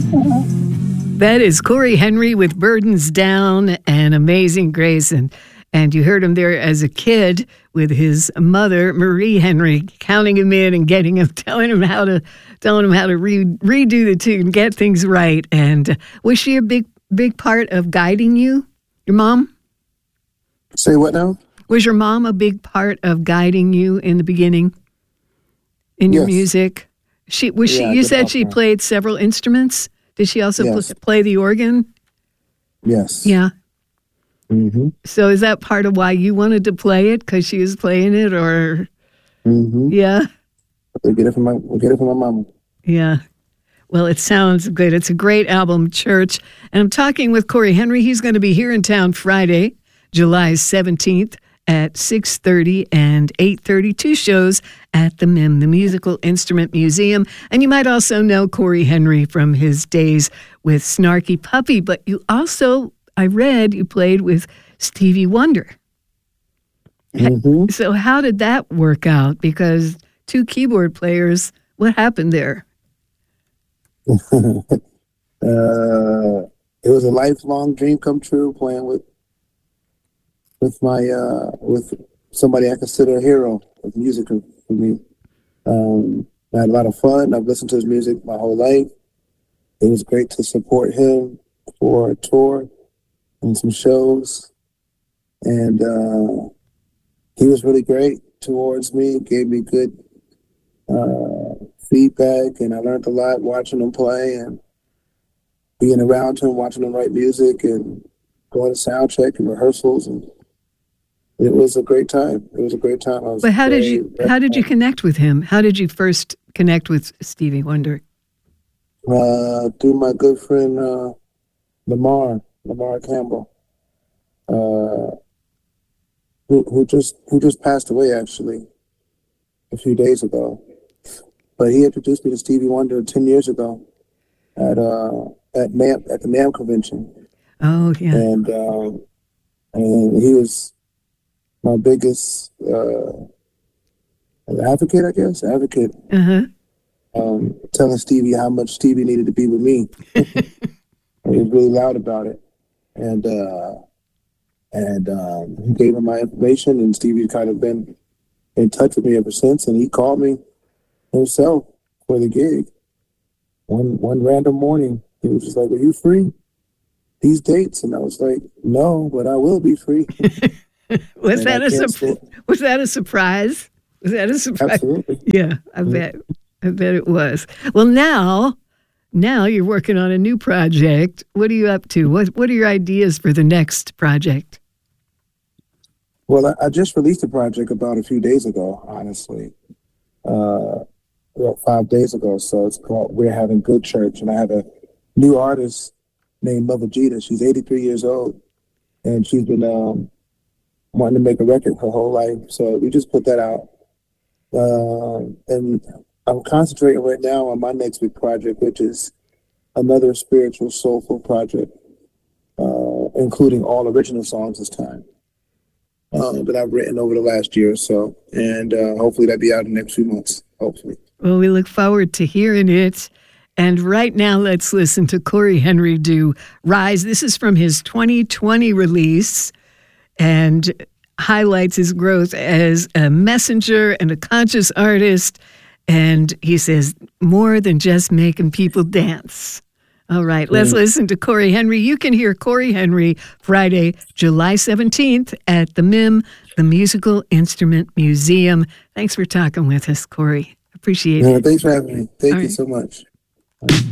That is Corey Henry with Burdens Down and Amazing Grace. And you heard him there as a kid with his mother, Marie Henry, counting him in and getting him, telling him how to redo the tune, get things right. And was she a big part of guiding you, your mom? Say what now? Was your mom a big part of guiding you in the beginning in your music? You said she played several instruments. Did she also play the organ? Yes. Yeah. Mm-hmm. So is that part of why you wanted to play it, because she was playing it, or? Mm-hmm. Yeah. We get it from my mama. Yeah. Well, it sounds good. It's a great album, Church. And I'm talking with Corey Henry. He's going to be here in town Friday, July 17th at 6:30 and 8:30. 2 shows at the MIM, the Musical Instrument Museum. And you might also know Corey Henry from his days with Snarky Puppy, but you also, I read, you played with Stevie Wonder. Mm-hmm. So how did that work out? Because 2 keyboard players, what happened there? It was a lifelong dream come true, playing with somebody I consider a hero of music for me. I had a lot of fun. I've listened to his music my whole life. It was great to support him for a tour and some shows. And he was really great towards me, gave me good feedback, and I learned a lot watching him play and being around him, watching him write music and going to sound check and rehearsals, and it was a great time. But how did you connect with him? How did you first connect with Stevie Wonder? Through my good friend Lamar Campbell, who just passed away actually a few days ago. But he introduced me to Stevie Wonder 10 years ago at the NAMM convention. Oh yeah. And he was my biggest advocate, I guess. Uh-huh. Telling Stevie how much Stevie needed to be with me. He was really loud about it. And he gave him my information, and Stevie's kind of been in touch with me ever since. And he called me himself for the gig. One random morning, he was just like, "Are you free these dates?" And I was like, "No, but I will be free." Was that a surprise? Was that a surprise? Absolutely. Yeah, I bet it was. Well, now you're working on a new project. What are you up to? What are your ideas for the next project? Well, I just released a project about a few days ago, honestly. 5 days ago. So it's called We're Having Good Church. And I have a new artist named Mother Jita. She's 83 years old. And she's been wanting to make a record her whole life. So we just put that out. And I'm concentrating right now on my next big project, which is another spiritual, soulful project, including all original songs this time, that I've written over the last year or so. And hopefully that'll be out in the next few months, hopefully. Well, we look forward to hearing it. And right now, let's listen to Corey Henry do Rise. This is from his 2020 release and highlights his growth as a messenger and a conscious artist. And he says, more than just making people dance. All right, let's listen to Corey Henry. You can hear Corey Henry Friday, July 17th at the MIM, the Musical Instrument Museum. Thanks for talking with us, Corey. Appreciate it. Thanks for having me. Thank you so much.